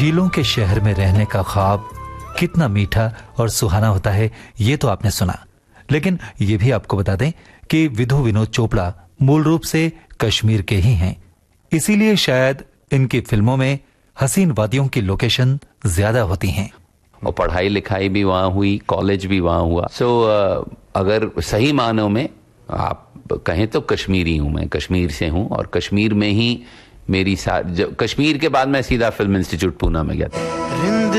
झीलों के शहर में रहने का ख्वाब कितना मीठा और सुहाना होता है, ये तो आपने सुना। लेकिन ये भी आपको बता दें कि विधु विनोद चोपड़ा मूल रूप से कश्मीर के ही हैं। इसीलिए शायद इनकी फिल्मों में हसीन वादियों की लोकेशन ज्यादा होती हैं। और पढ़ाई लिखाई भी वहाँ हुई, कॉलेज भी वहाँ हुआ। अगर सही मानों में आप कहें तो कश्मीरी हूँ, मैं कश्मीर से हूँ और कश्मीर में ही मेरी कश्मीर के बाद मैं सीधा फिल्म इंस्टीट्यूट पूना में गया था।